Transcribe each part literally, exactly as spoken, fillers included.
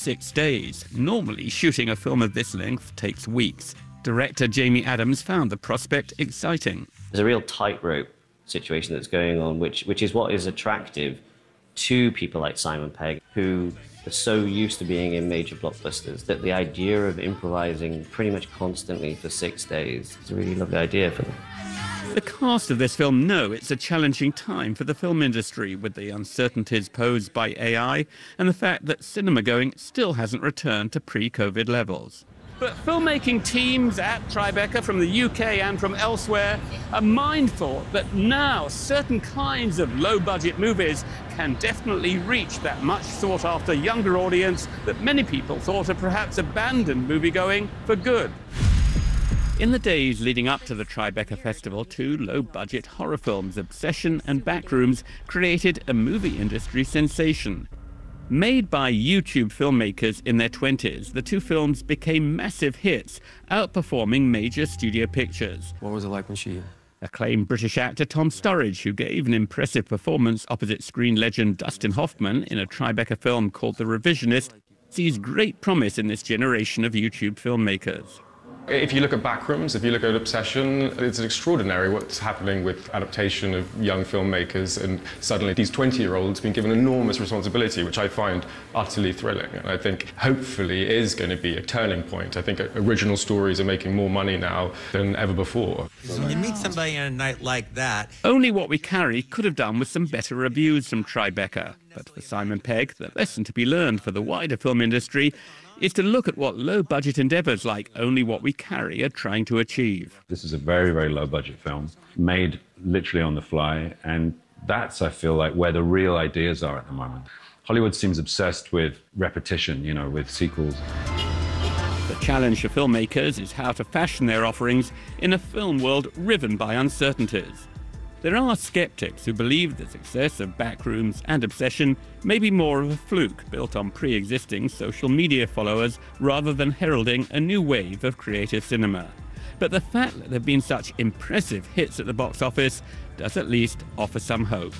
six days. Normally, shooting a film of this length takes weeks. Director Jamie Adams found the prospect exciting. There's a real tightrope situation that's going on, which, which is what is attractive to people like Simon Pegg, who are so used to being in major blockbusters, that the idea of improvising pretty much constantly for six days is a really lovely idea for them. The cast of this film know it's a challenging time for the film industry, with the uncertainties posed by A I and the fact that cinema-going still hasn't returned to pre-COVID levels. But filmmaking teams at Tribeca from the U K and from elsewhere are mindful that now certain kinds of low-budget movies can definitely reach that much sought-after younger audience that many people thought had perhaps abandoned moviegoing for good. In the days leading up to the Tribeca Festival, two low-budget horror films, Obsession and Backrooms, created a movie industry sensation. Made by YouTube filmmakers in their twenties, the two films became massive hits, outperforming major studio pictures. What was it like when she... Acclaimed British actor Tom Sturridge, who gave an impressive performance opposite screen legend Dustin Hoffman in a Tribeca film called The Revisionist, sees great promise in this generation of YouTube filmmakers. If you look at Backrooms, if you look at Obsession, it's extraordinary what's happening with adaptation of young filmmakers, and suddenly these twenty-year-olds being given enormous responsibility, which I find utterly thrilling. And I think hopefully it is going to be a turning point. I think original stories are making more money now than ever before. When you meet somebody on a night like that... Only What We Carry could have done with some better reviews from Tribeca. But for Simon Pegg, the lesson to be learned for the wider film industry is to look at what low-budget endeavours like Only What We Carry are trying to achieve. This is a very, very low-budget film, made literally on the fly, and that's, I feel like, where the real ideas are at the moment. Hollywood seems obsessed with repetition, you know, with sequels. The challenge for filmmakers is how to fashion their offerings in a film world riven by uncertainties. There are skeptics who believe the success of Backrooms and Obsession may be more of a fluke built on pre-existing social media followers rather than heralding a new wave of creative cinema. But the fact that there have been such impressive hits at the box office does at least offer some hope.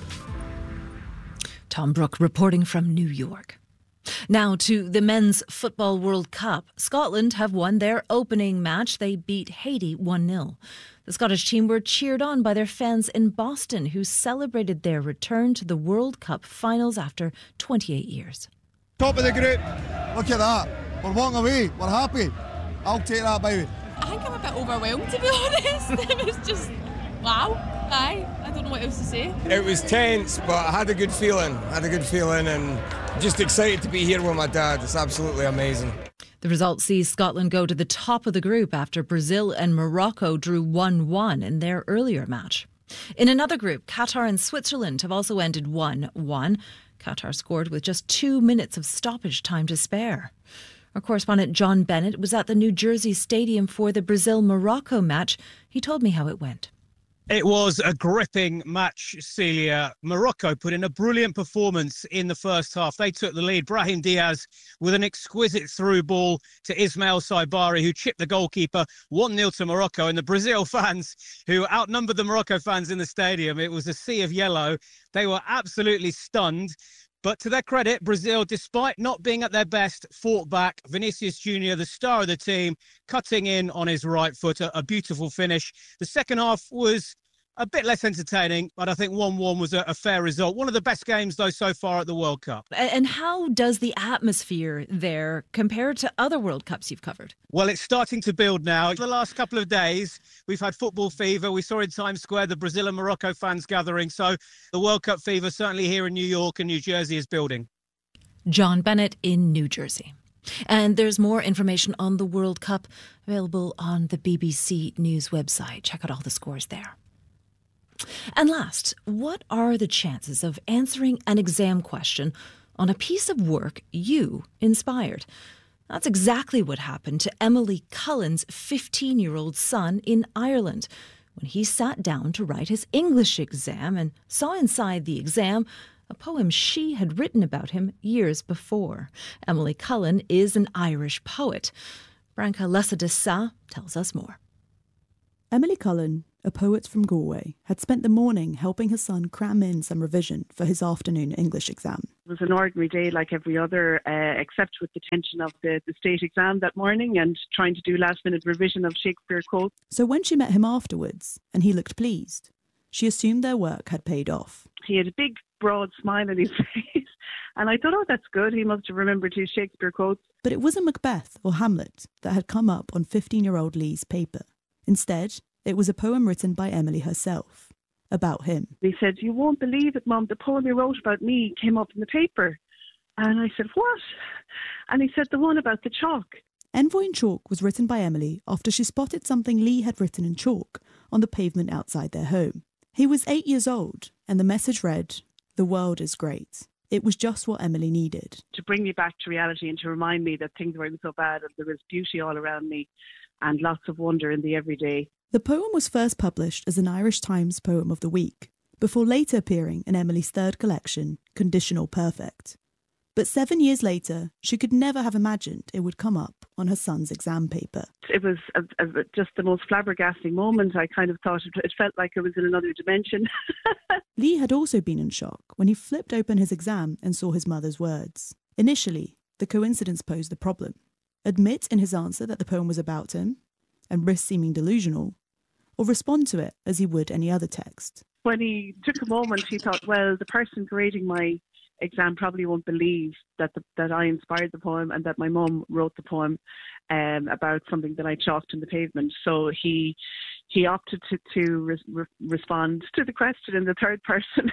Tom Brooke reporting from New York. Now to the Men's Football World Cup. Scotland have won their opening match. They beat Haiti one nil. The Scottish team were cheered on by their fans in Boston, who celebrated their return to the World Cup finals after twenty-eight years. Top of the group. Look at that. We're walking away. We're happy. I'll take that, baby. I think I'm a bit overwhelmed, to be honest. It was just, wow. Aye. I don't know what else to say. It was tense, but I had a good feeling. I had a good feeling and just excited to be here with my dad. It's absolutely amazing. The result sees Scotland go to the top of the group after Brazil and Morocco drew one one in their earlier match. In another group, Qatar and Switzerland have also ended one one. Qatar scored with just two minutes of stoppage time to spare. Our correspondent John Bennett was at the New Jersey Stadium for the Brazil-Morocco match. He told me how it went. It was a gripping match, Celia. Morocco put in a brilliant performance in the first half. They took the lead. Brahim Diaz with an exquisite through ball to Ismail Saibari, who chipped the goalkeeper one nil to Morocco. And the Brazil fans, who outnumbered the Morocco fans in the stadium, it was a sea of yellow. They were absolutely stunned. But to their credit, Brazil, despite not being at their best, fought back. Vinicius Junior, the star of the team, cutting in on his right foot, a, a beautiful finish. The second half was a bit less entertaining, but I think one one was a, a fair result. One of the best games, though, so far at the World Cup. And how does the atmosphere there compare to other World Cups you've covered? Well, it's starting to build now. The last couple of days, we've had football fever. We saw in Times Square the Brazil and Morocco fans gathering. So the World Cup fever, certainly here in New York and New Jersey, is building. John Bennett in New Jersey. And there's more information on the World Cup available on the B B C News website. Check out all the scores there. And last, what are the chances of answering an exam question on a piece of work you inspired? That's exactly what happened to Emily Cullen's fifteen-year-old son in Ireland when he sat down to write his English exam and saw inside the exam a poem she had written about him years before. Emily Cullen is an Irish poet. Branca Lessa de Sa tells us more. Emily Cullen a poet from Galway, had spent the morning helping her son cram in some revision for his afternoon English exam. It was an ordinary day like every other, uh, except with the tension of the, the state exam that morning and trying to do last-minute revision of Shakespeare quotes. So when she met him afterwards, and he looked pleased, she assumed their work had paid off. He had a big, broad smile on his face, and I thought, oh, that's good. He must have remembered his Shakespeare quotes. But it wasn't Macbeth or Hamlet that had come up on fifteen-year-old Lee's paper. Instead, it was a poem written by Emily herself, about him. He said, "You won't believe it, Mum, the poem you wrote about me came up in the paper." And I said, "What?" And he said, "The one about the chalk." Envoy in Chalk was written by Emily after she spotted something Lee had written in chalk on the pavement outside their home. He was eight years old, and the message read, "The world is great." It was just what Emily needed. To bring me back to reality and to remind me that things weren't so bad and there was beauty all around me and lots of wonder in the everyday. The poem was first published as an Irish Times Poem of the Week, before later appearing in Emily's third collection, Conditional Perfect. But seven years later, she could never have imagined it would come up on her son's exam paper. It was a, a, just the most flabbergasting moment. I kind of thought it, it felt like it was in another dimension. Lee had also been in shock when he flipped open his exam and saw his mother's words. Initially, the coincidence posed a problem. Admit in his answer that the poem was about him, and risk seeming delusional, or respond to it as he would any other text. When he took a moment, he thought, well, the person grading my exam probably won't believe that the, that I inspired the poem and that my mum wrote the poem um, about something that I chalked in the pavement. So he he opted to, to re- re- respond to the question in the third person.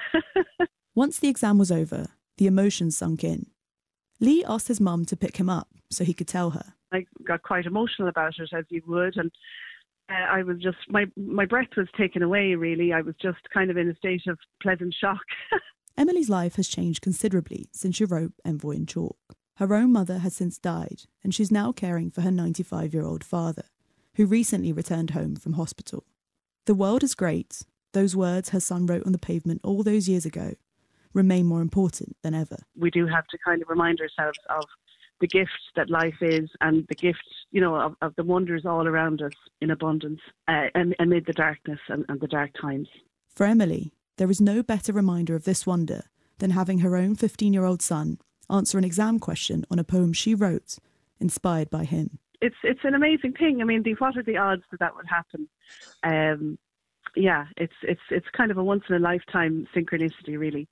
Once the exam was over, the emotions sunk in. Lee asked his mum to pick him up so he could tell her. I got quite emotional about it, as you would, and uh, I was just, my, my breath was taken away, really. I was just kind of in a state of pleasant shock. Emily's life has changed considerably since she wrote Envoy in Chalk. Her own mother has since died, and she's now caring for her ninety-five-year-old father, who recently returned home from hospital. The world is great. Those words her son wrote on the pavement all those years ago remain more important than ever. We do have to kind of remind ourselves of the gift that life is and the gift, you know, of, of the wonders all around us in abundance uh, and amid the darkness and, and the dark times. For Emily, there is no better reminder of this wonder than having her own fifteen-year-old son answer an exam question on a poem she wrote, inspired by him. It's it's an amazing thing. I mean, the, what are the odds that that would happen? Um, yeah, it's it's it's kind of a once-in-a-lifetime synchronicity, really.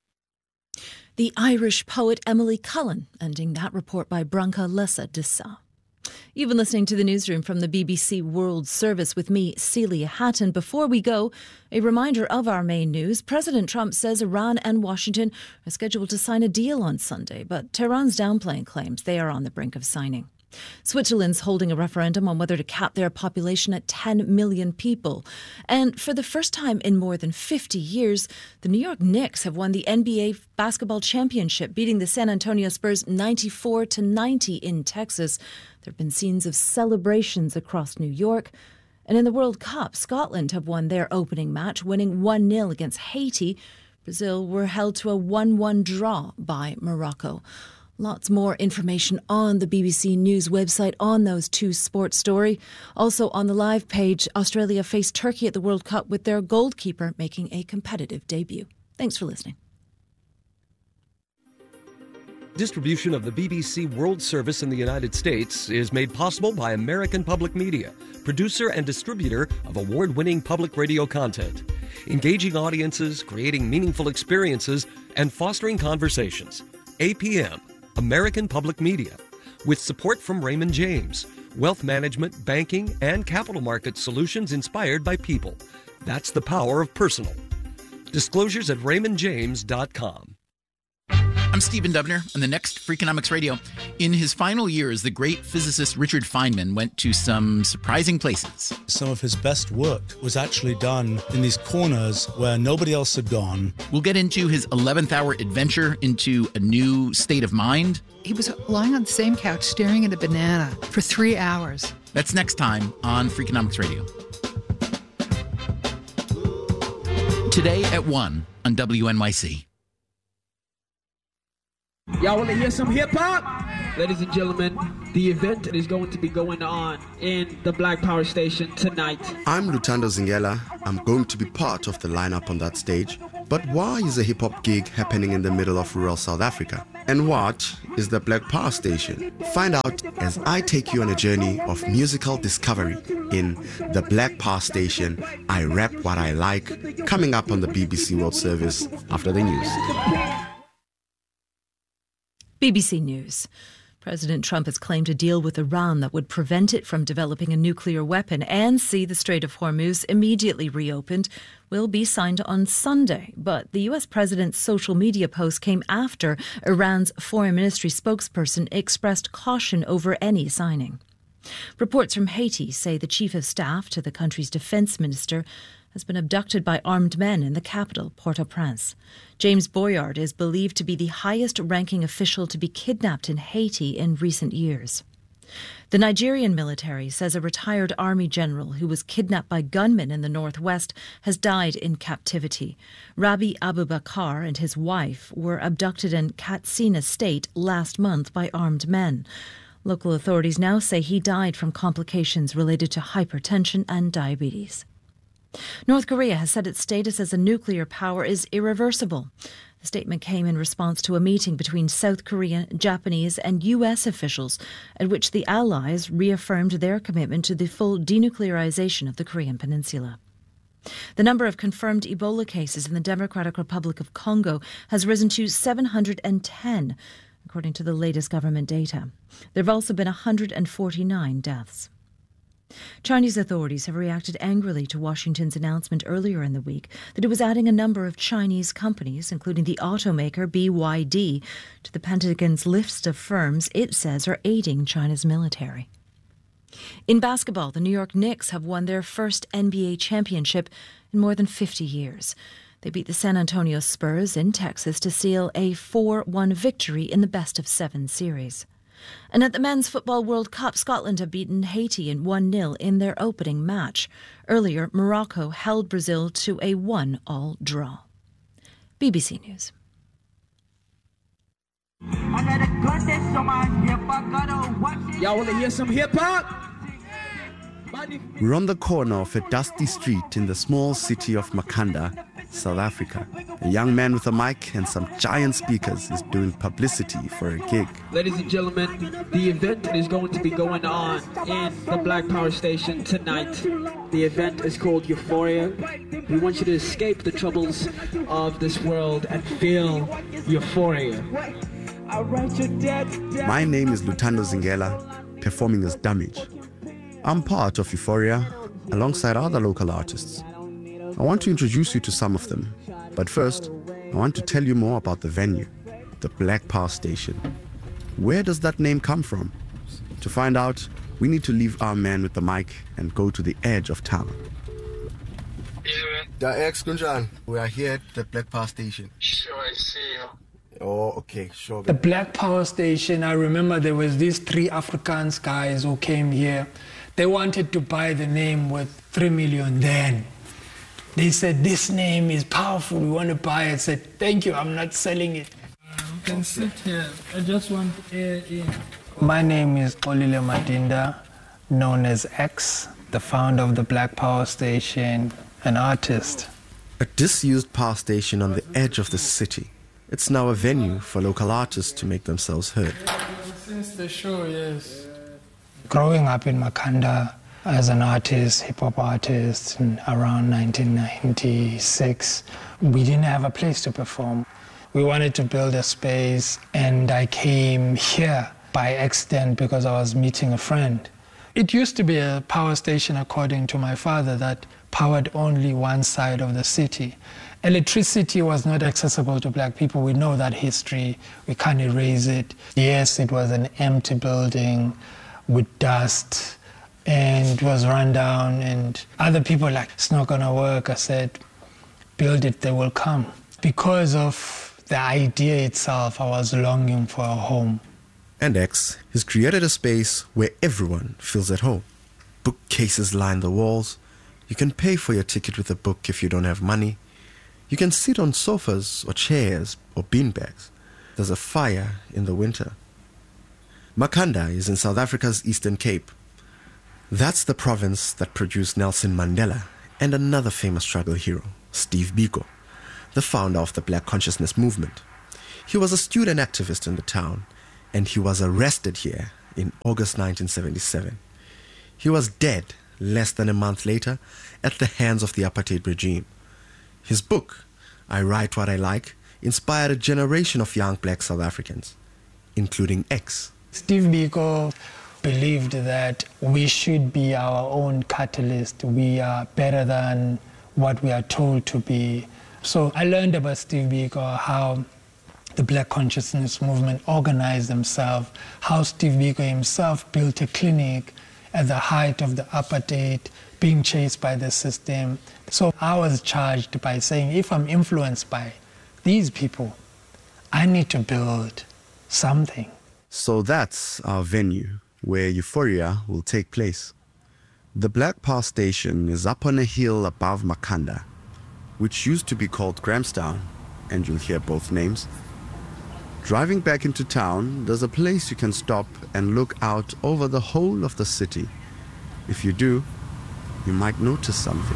The Irish poet Emily Cullen, ending that report by Branca Lessa de Sa. You've been listening to the newsroom from the B B C World Service with me, Celia Hatton. Before we go, a reminder of our main news. President Trump says Iran and Washington are scheduled to sign a deal on Sunday, but Tehran's downplaying claims they are on the brink of signing. Switzerland's holding a referendum on whether to cap their population at ten million people. And for the first time in more than fifty years, the New York Knicks have won the N B A basketball championship, beating the San Antonio Spurs ninety-four to ninety in Texas. There have been scenes of celebrations across New York. And in the World Cup, Scotland have won their opening match, winning one nil against Haiti. Brazil were held to a one one draw by Morocco. Lots more information on the B B C News website on those two sports stories. Also on the live page, Australia faced Turkey at the World Cup with their goalkeeper making a competitive debut. Thanks for listening. Distribution of the B B C World Service in the United States is made possible by American Public Media, producer and distributor of award-winning public radio content. Engaging audiences, creating meaningful experiences, and fostering conversations. A P M, American Public Media, with support from Raymond James, wealth management, banking, and capital market solutions inspired by people. That's the power of personal. Disclosures at raymond james dot com. I'm Stephen Dubner on the next Freakonomics Radio. In his final years, the great physicist Richard Feynman went to some surprising places. Some of his best work was actually done in these corners where nobody else had gone. We'll get into his eleventh hour adventure into a new state of mind. He was lying on the same couch staring at a banana for three hours. That's next time on Freakonomics Radio. Today at one on W N Y C. Y'all want to hear some hip-hop? Ladies and gentlemen, the event is going to be going on in the Black Power Station tonight. I'm Lutando Zingela. I'm going to be part of the lineup on that stage. But why is a hip-hop gig happening in the middle of rural South Africa? And what is the Black Power Station? Find out as I take you on a journey of musical discovery in the Black Power Station. I rap what I like, coming up on the B B C World Service after the news. B B C News. President Trump has claimed a deal with Iran that would prevent it from developing a nuclear weapon and see the Strait of Hormuz immediately reopened will be signed on Sunday. But the U S president's social media post came after Iran's foreign ministry spokesperson expressed caution over any signing. Reports from Haiti say the chief of staff to the country's defense minister has been abducted by armed men in the capital, Port-au-Prince. James Boyard is believed to be the highest-ranking official to be kidnapped in Haiti in recent years. The Nigerian military says a retired army general who was kidnapped by gunmen in the northwest has died in captivity. Rabi Abubakar and his wife were abducted in Katsina State last month by armed men. Local authorities now say he died from complications related to hypertension and diabetes. North Korea has said its status as a nuclear power is irreversible. The statement came in response to a meeting between South Korean, Japanese and U S officials at which the allies reaffirmed their commitment to the full denuclearization of the Korean peninsula. The number of confirmed Ebola cases in the Democratic Republic of Congo has risen to seven hundred ten, according to the latest government data. There have also been one hundred forty-nine deaths. Chinese authorities have reacted angrily to Washington's announcement earlier in the week that it was adding a number of Chinese companies, including the automaker B Y D, to the Pentagon's list of firms it says are aiding China's military. In basketball, the New York Knicks have won their first N B A championship in more than fifty years. They beat the San Antonio Spurs in Texas to seal a four one victory in the best-of-seven series. And at the Men's Football World Cup, Scotland have beaten Haiti in one nil in their opening match. Earlier, Morocco held Brazil to a one all draw. B B C News. Y'all want to hear some hip-hop? We're on the corner of a dusty street in the small city of Makanda, South Africa. A young man with a mic and some giant speakers is doing publicity for a gig. Ladies and gentlemen, the event is going to be going on in the Black Power Station tonight. The event is called Euphoria. We want you to escape the troubles of this world and feel euphoria. My name is Lutando Zingela, performing as Damage. I'm part of Euphoria alongside other local artists. I want to introduce you to some of them, but first, I want to tell you more about the venue, the Black Power Station. Where does that name come from? To find out, we need to leave our man with the mic and go to the edge of town. The ex Kunjan, we are here at the Black Power Station. Sure, I see you. Oh, okay, sure. The Black Power Station, I remember there was these three Afrikaans guys who came here. They wanted to buy the name with three million then. They said, this name is powerful, we want to buy it. I said, thank you, I'm not selling it. You can sit here. I just want air in. My name is Olile Madinda, known as X, the founder of the Black Power Station, an artist. A disused power station on the edge of the city. It's now a venue for local artists to make themselves heard. Since the show, yes. Growing up in Makanda as an artist, hip-hop artist, in around nineteen ninety-six, we didn't have a place to perform. We wanted to build a space, and I came here by accident because I was meeting a friend. It used to be a power station, according to my father, that powered only one side of the city. Electricity was not accessible to black people. We know that history. We can't erase it. Yes, it was an empty building with dust, and it was run down, and other people were like, it's not gonna work. I said, build it, they will come. Because of the idea itself, I was longing for a home. And X has created a space where everyone feels at home. Bookcases line the walls. You can pay for your ticket with a book if you don't have money. You can sit on sofas or chairs or beanbags. There's a fire in the winter. Makhanda is in South Africa's Eastern Cape. That's the province that produced Nelson Mandela and another famous struggle hero, Steve Biko, the founder of the Black Consciousness Movement. He was a student activist in the town, and he was arrested here in August nineteen seventy-seven. He was dead less than a month later at the hands of the apartheid regime. His book, I Write What I Like, inspired a generation of young black South Africans, including X. Steve Biko believed that we should be our own catalyst. We are better than what we are told to be. So I learned about Steve Biko, how the Black Consciousness Movement organized themselves, how Steve Biko himself built a clinic at the height of the apartheid, being chased by the system. So I was charged by saying, if I'm influenced by these people, I need to build something. So that's our venue, where Euphoria will take place. The Black Power Station is up on a hill above Makhanda, which used to be called Grahamstown, and you'll hear both names. Driving back into town, there's a place you can stop and look out over the whole of the city. If you do, you might notice something.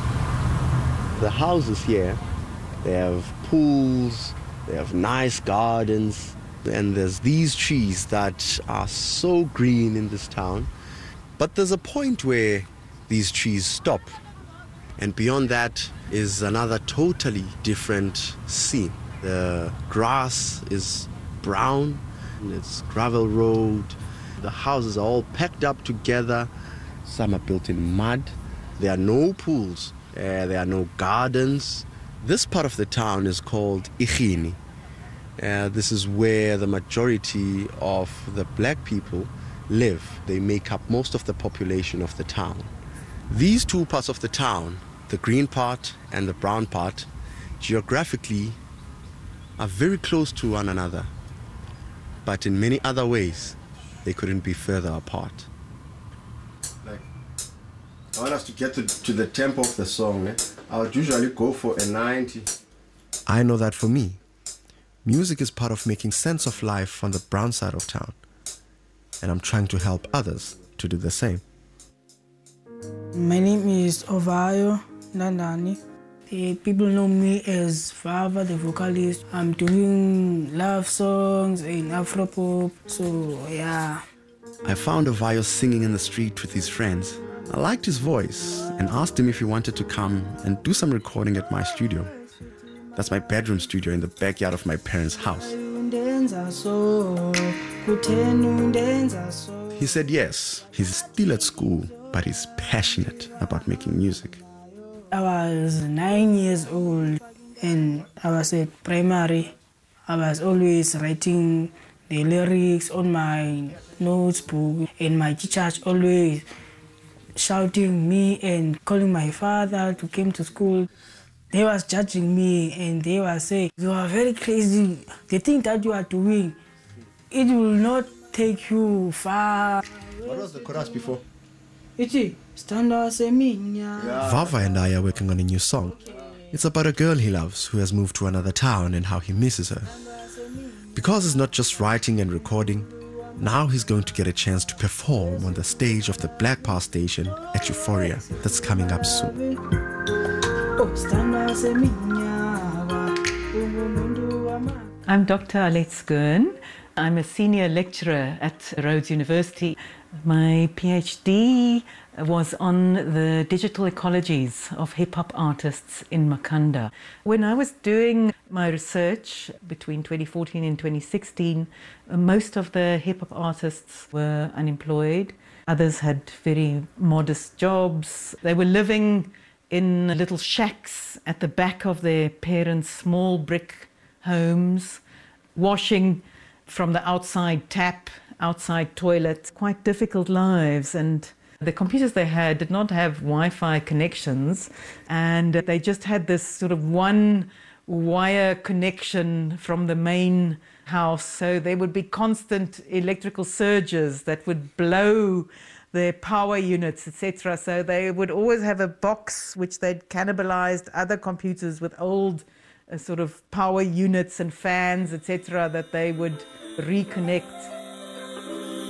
The houses here, they have pools, they have nice gardens, and there's these trees that are so green in this town. But there's a point where these trees stop, and beyond that is another totally different scene. The grass is brown, and it's gravel road. The houses are all packed up together. Some are built in mud. There are no pools. Uh, there are no gardens. This part of the town is called Ikhini. Uh, this is where the majority of the black people live. They make up most of the population of the town. These two parts of the town, the green part and the brown part, geographically are very close to one another. But in many other ways, they couldn't be further apart. Like, I want us to get to, to the tempo of the song. Eh? I would usually go for a ninety. I know that for me, music is part of making sense of life on the brown side of town. And I'm trying to help others to do the same. My name is Ovayo Nandani. Uh, people know me as Vava, the vocalist. I'm doing love songs in Afropop, so yeah. I found Ovayo singing in the street with his friends. I liked his voice and asked him if he wanted to come and do some recording at my studio. That's my bedroom studio in the backyard of my parents' house. He said yes, he's still at school, but he's passionate about making music. I was nine years old and I was at primary. I was always writing the lyrics on my notebook, and my teachers always shouting me and calling my father to come to school. They was judging me and they were saying, you are very crazy. The thing that you are doing, it will not take you far. What was the chorus before? Iti, Standa Seminya. Vava and I are working on a new song. It's about a girl he loves who has moved to another town and how he misses her. Because he's not just writing and recording, now he's going to get a chance to perform on the stage of the Black Power Station at Euphoria that's coming up soon. I'm Doctor Alet Skern. I'm a senior lecturer at Rhodes University. My PhD was on the digital ecologies of hip-hop artists in Makhanda. When I was doing my research between twenty fourteen and twenty sixteen, most of the hip-hop artists were unemployed. Others had very modest jobs. They were living in little shacks at the back of their parents' small brick homes, washing from the outside tap, outside toilet, quite difficult lives. And the computers they had did not have Wi-Fi connections, and they just had this sort of one wire connection from the main house. So there would be constant electrical surges that would blow their power units, et cetera. So they would always have a box which they'd cannibalized other computers with old uh, sort of power units and fans, et cetera, that they would reconnect.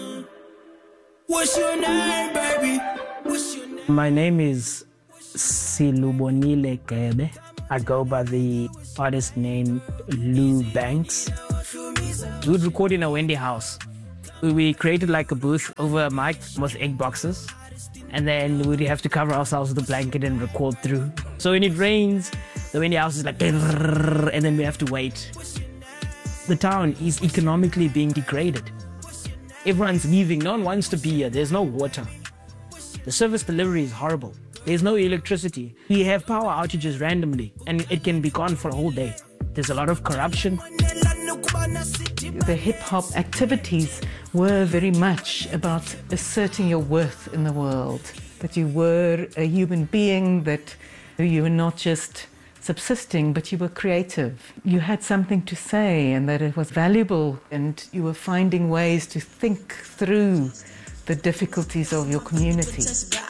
What's your name, baby? What's your name? My name is Silubonile Kebe. I go by the artist name Lou Banks. We would record in a Wendy house. We created like a booth over a mic with egg boxes. And then we'd have to cover ourselves with a blanket and record through. So when it rains, the Wendy house is like, and then we have to wait. The town is economically being degraded. Everyone's leaving. No one wants to be here. There's no water. The service delivery is horrible. There's no electricity. We have power outages randomly, and it can be gone for a whole day. There's a lot of corruption. The hip-hop activities were very much about asserting your worth in the world, that you were a human being, that you were not just subsisting, but you were creative. You had something to say and that it was valuable, and you were finding ways to think through the difficulties of your community.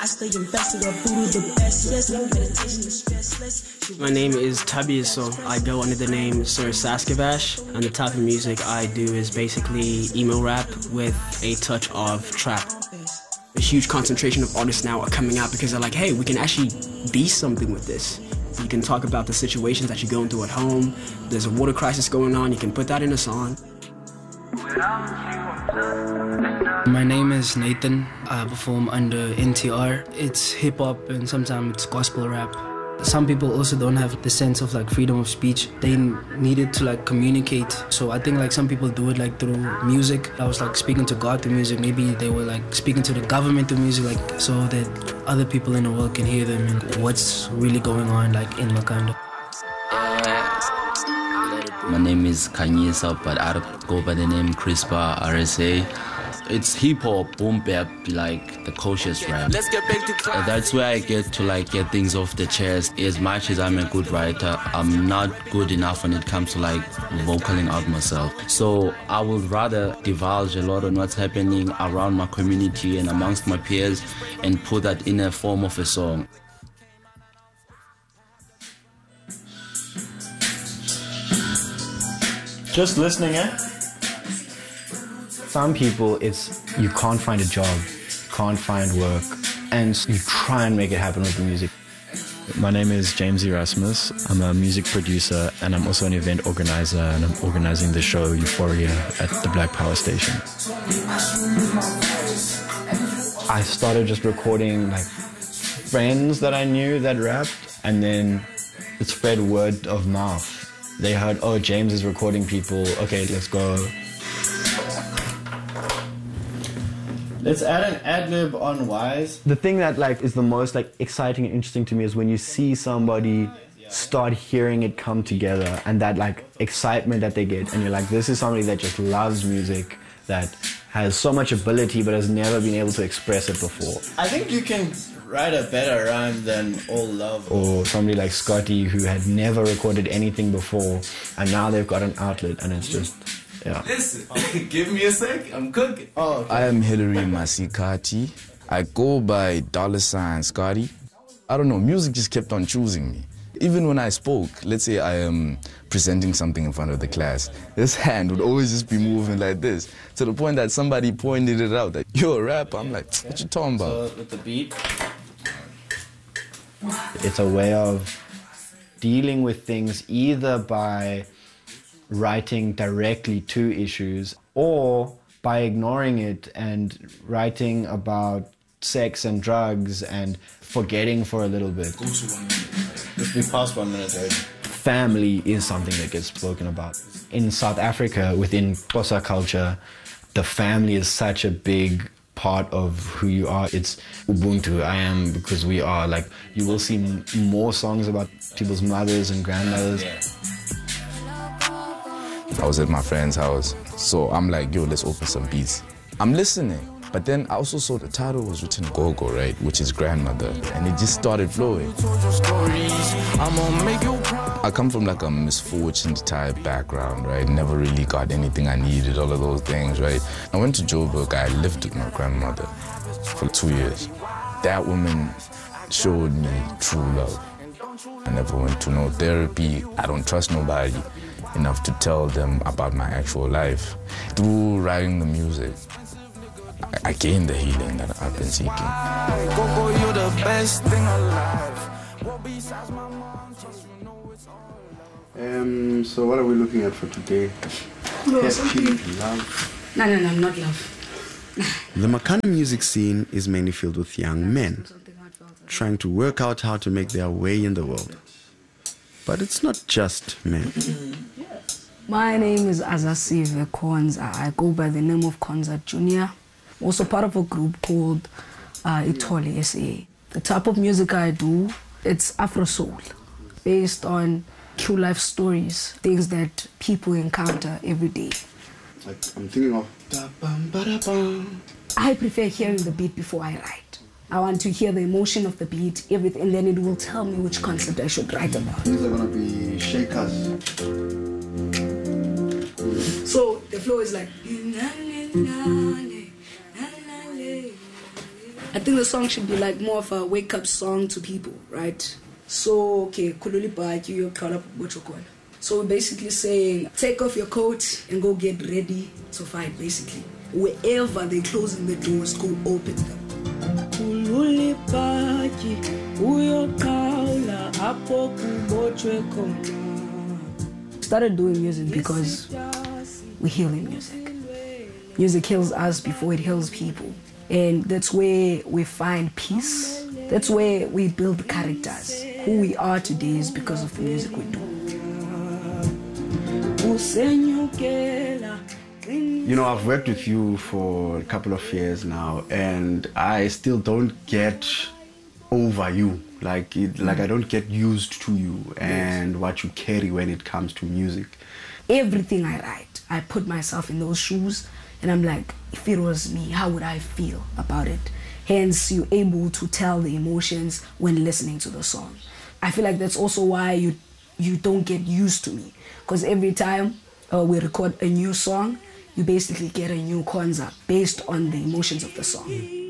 My name is Tabi, so I go under the name Sir Saskavash, and the type of music I do is basically emo rap with a touch of trap. A huge concentration of artists now are coming out because they're like, hey, we can actually be something with this. You can talk about the situations that you're going through at home. There's a water crisis going on, you can put that in a song. My name is Nathan. I perform under N T R. It's hip-hop and sometimes it's gospel rap. Some people also don't have the sense of like freedom of speech. They needed to like communicate. So I think like some people do it like through music. I was like speaking to God through music. Maybe they were like speaking to the government through music, like so that other people in the world can hear them and what's really going on like in Makanda. My name is Kanyisa, but I go by the name Crispa R S A. It's hip-hop, boom bap, like the cautious rap. Let's get back to class. That's where I get to like get things off the chest. As much as I'm a good writer, I'm not good enough when it comes to like vocaling out myself. So I would rather divulge a lot on what's happening around my community and amongst my peers and put that in a form of a song. Just listening, eh? Some people, it's you can't find a job, can't find work, and you try and make it happen with the music. My name is James Erasmus. I'm a music producer and I'm also an event organizer, and I'm organizing the show Euphoria at the Black Power Station. I started just recording like friends that I knew that rapped, and then it spread word of mouth. They heard, oh, James is recording people. Okay, let's go. Let's add an ad-lib on Wise. The thing that like is the most like exciting and interesting to me is when you see somebody start hearing it come together, and that like excitement that they get, and you're like, this is somebody that just loves music, that has so much ability but has never been able to express it before. I think you can write a better rhyme than All Love. Or somebody like Scotty who had never recorded anything before, and now they've got an outlet, and it's just, yeah. Listen, give me a sec, I'm cooking. Oh, okay. I am Hillary Masikati. I go by dollar sign Scotty. I don't know, music just kept on choosing me. Even when I spoke, let's say I am presenting something in front of the class, this hand would always just be moving like this, to the point that somebody pointed it out, that you're a rapper. I'm like, what you talking about? So with the beat? It's a way of dealing with things either by writing directly to issues or by ignoring it and writing about sex and drugs and forgetting for a little bit. Go to one minute. Let's be past one minute already. Family is something that gets spoken about. In South Africa, within Xhosa culture, the family is such a big part of who you are. It's Ubuntu, I am because we are. Like, you will see m more songs about people's mothers and grandmothers. I was at my friend's house, so I'm like, yo, let's open some beats. I'm listening, but then I also saw the title was written Gogo, right, which is grandmother, and it just started flowing. I come from like a misfortunate type background, right, never really got anything I needed, all of those things, right. I went to Joburg, I lived with my grandmother for two years. That woman showed me true love. I never went to no therapy, I don't trust nobody enough to tell them about my actual life. Through writing the music, I, I gained the healing that I've been seeking. Coco, you're the best thing alive. Um, so what are we looking at for today? No, Happy, something- love. No, no, no, not love. The Makana music scene is mainly filled with young men trying to work out how to make their way in the world. But it's not just men. My name is Azasive Kwanza. I go by the name of Kwanza Junior Also part of a group called uh, Itoli S A. The type of music I do, it's Afro soul, based on true life stories, things that people encounter every day. Like, I'm thinking of... I prefer hearing the beat before I write. I want to hear the emotion of the beat, everything, and then it will tell me which concept I should write about. These are gonna be shakers. So the flow is like... I think the song should be like more of a wake-up song to people, right? So, okay, so we're basically saying, take off your coat and go get ready to fight, basically. Wherever they're closing the doors, go open them. Started doing music because we heal in music. Music heals us before it heals people. And that's where we find peace. That's where we build characters. Who we are today is because of the music we do. You know, I've worked with you for a couple of years now, and I still don't get over you. Like, it, like I don't get used to you and what you carry when it comes to music. Everything I write, I put myself in those shoes, and I'm like, if it was me, how would I feel about it? Hence, you're able to tell the emotions when listening to the song. I feel like that's also why you you don't get used to me, because every time uh, we record a new song, you basically get a new Kwanza based on the emotions of the song.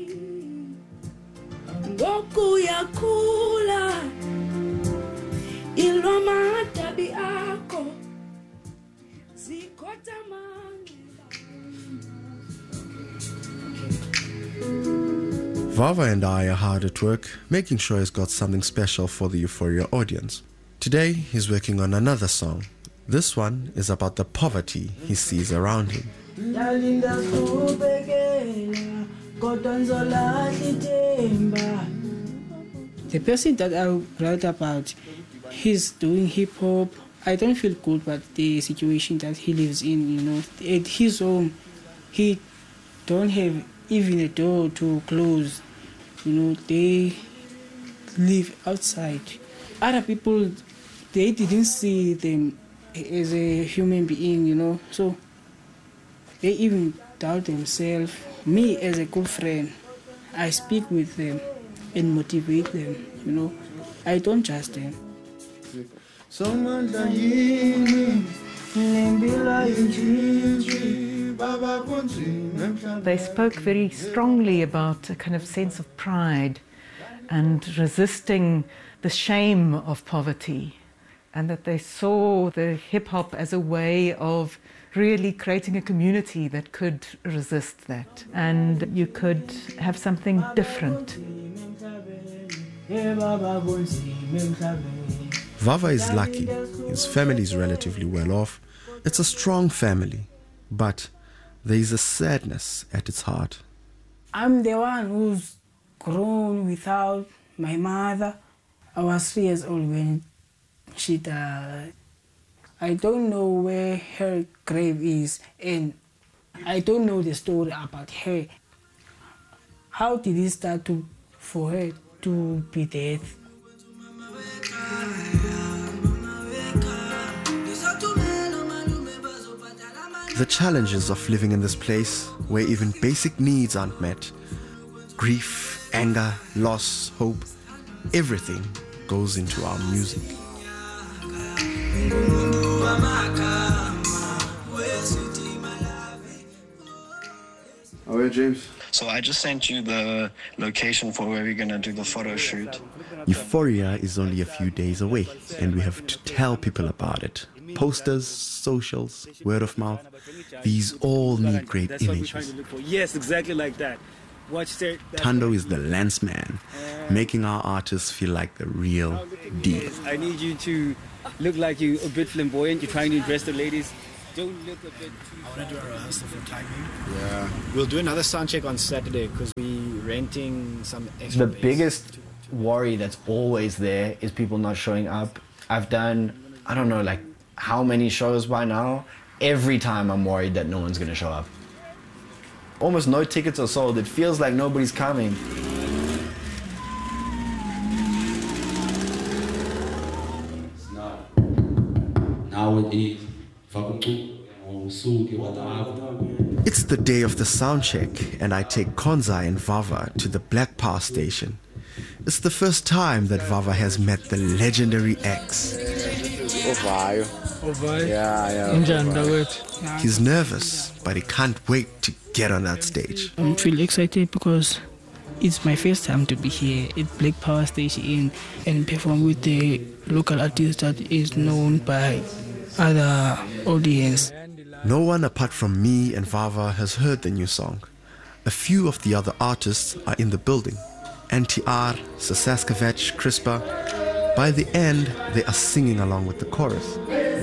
Vava and I are hard at work, making sure he's got something special for the Euphoria audience. Today, he's working on another song. This one is about the poverty he sees around him. The person that I write about, he's doing hip hop. I don't feel good about the situation that he lives in, you know. At his home, he don't have even a door to close. You know, they live outside. Other people, they didn't see them as a human being, you know. So they even doubt themselves. Me, as a good friend, I speak with them and motivate them, you know. I don't judge them. They spoke very strongly about a kind of sense of pride and resisting the shame of poverty, and that they saw the hip-hop as a way of really creating a community that could resist that, and you could have something different. Vava is lucky. His family is relatively well off. It's a strong family, but there is a sadness at its heart. I'm the one who's grown without my mother. I was three years old when she died. I don't know where her grave is, and I don't know the story about her. How did it start to, for her to be dead? The challenges of living in this place where even basic needs aren't met, grief, anger, loss, hope, everything goes into our music. Oh, yeah, James. So I just sent you the location for where we're going to do the photo shoot. Euphoria is only a few days away, and we have to tell people about it Posters, socials, word of mouth, these all need great That's what we're images. trying to look for. Yes, exactly like that. Watch there. Tando is the lensman, making our artists feel like the real deal. I need you to look like you a bit flamboyant. You're trying to impress the ladies. Don't look a bit too... I want to do a rehearsal for timing. Yeah. We'll do another sound check on Saturday because we're renting some extra The bass. biggest worry that's always there is people not showing up. I've done, I don't know, like how many shows by now. Every time I'm worried that no one's going to show up. Almost no tickets are sold. It feels like nobody's coming. Nowadays, it's the day of the sound check, and I take Konza and Vava to the Black Power station. It's the first time that Vava has met the legendary X. Ovayo. Ovayo? Yeah, yeah. He's nervous, but he can't wait to get on that stage. I'm really excited because it's my first time to be here at Black Power Station and perform with the local artist that is known by other audience. No one apart from me and Vava has heard the new song. A few of the other artists are in the building. N T R, Sasaskevich, Crispa. By the end, they are singing along with the chorus.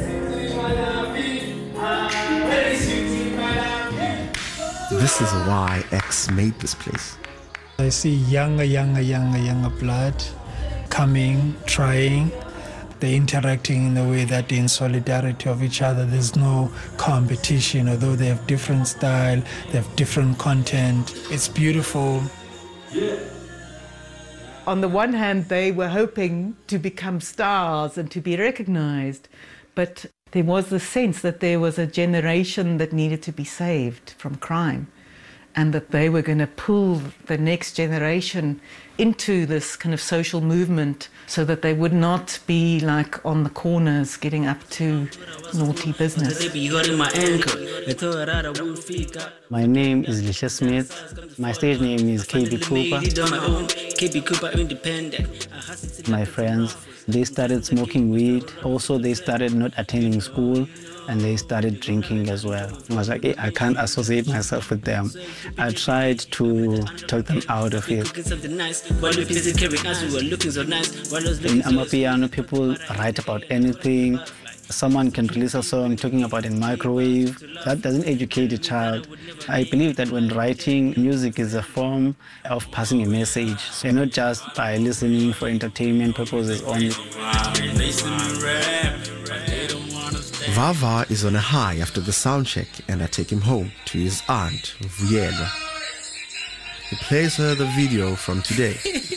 This is why X made this place. I see younger, younger, younger, younger blood coming, trying. They're interacting in a way that they're in solidarity of each other. There's no competition, although they have different style, they have different content. It's beautiful. On the one hand, they were hoping to become stars and to be recognized, but there was the sense that there was a generation that needed to be saved from crime, and that they were going to pull the next generation into this kind of social movement so that they would not be like on the corners getting up to naughty business. My name is Lisha Smith. My stage name is K B Cooper. My friends, they started smoking weed. Also, they started not attending school, and they started drinking as well. I was like, hey, I can't associate myself with them. I tried to talk them out of it. In Amapiano, people write about anything. Someone can release a song talking about a microwave. That doesn't educate a child. I believe that when writing, music is a form of passing a message, and not just by listening for entertainment purposes only. Vava is on a high after the sound check, and I take him home to his aunt, Vuyelwa. He plays her the video from today.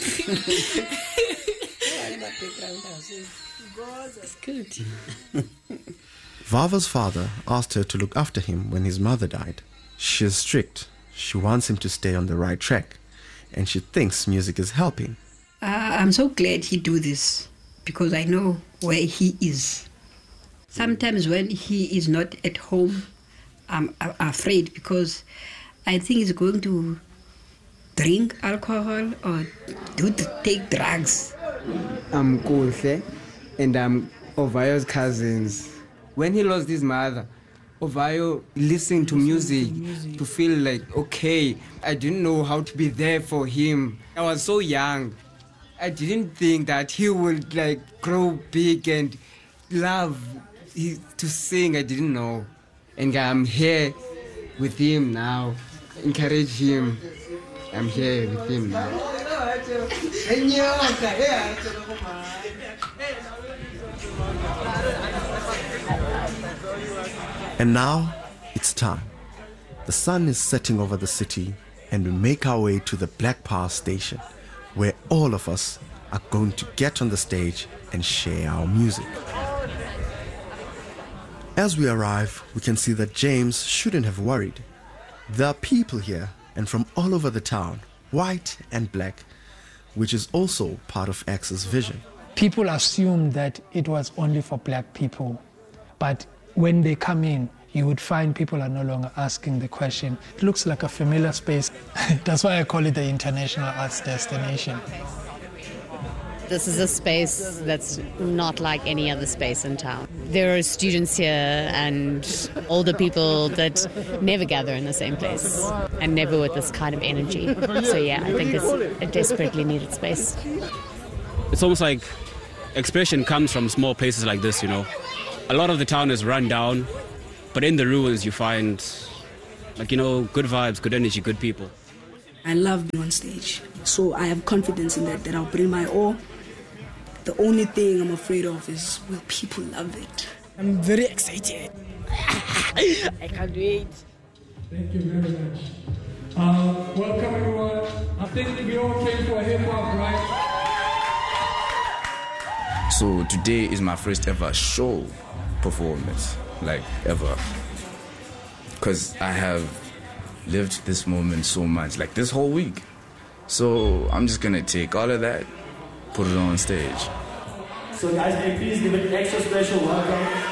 Vava's father asked her to look after him when his mother died. She is strict. She wants him to stay on the right track, and she thinks music is helping. Uh, I'm so glad he do this because I know where he is. Sometimes when he is not at home, I'm, I'm afraid because I think he's going to drink alcohol or do to take drugs. I'm Kuhle, and I'm Ovayo's cousins. When he lost his mother, Ovayo listened to music to feel like, okay, I didn't know how to be there for him. I was so young. I didn't think that he would like grow big and love he, to sing. I didn't know. And I'm here with him now. Encourage him. I'm here with him now. And now, it's time. The sun is setting over the city, and we make our way to the Black Power station, where all of us are going to get on the stage and share our music. As we arrive, we can see that James shouldn't have worried. There are people here, and from all over the town, white and black, which is also part of X's vision. People assume that it was only for black people, but when they come in, you would find people are no longer asking the question. It looks like a familiar space. That's why I call it the International Arts Destination. This is a space that's not like any other space in town. There are students here and older people that never gather in the same place and never with this kind of energy. So yeah, I think it's a desperately needed space. It's almost like expression comes from small places like this, you know. A lot of the town is run down, but in the ruins you find, like, you know, good vibes, good energy, good people. I love being on stage, so I have confidence in that, that I'll bring my all. The only thing I'm afraid of is, will people love it? I'm very excited. I can't wait. Thank you very much. Uh, welcome everyone. I think we all came for hip hop, right? So today is my first ever show performance, like ever. Because I have lived this moment so much, like this whole week. So I'm just gonna take all of that, put it on stage. So guys, may please give an extra special welcome